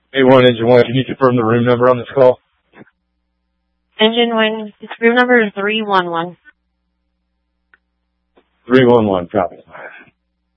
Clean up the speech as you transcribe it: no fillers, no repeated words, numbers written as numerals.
A1 Engine 1, can you confirm the room number on this call? Engine 1, room number is 311. 311, copy.